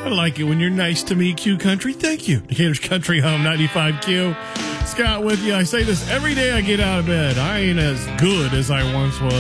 I like it when you're nice to me, Q Country. Thank you. Decatur's Country Home 95Q. Scott with you. I say this every day I get out of bed. I ain't as good as I once was.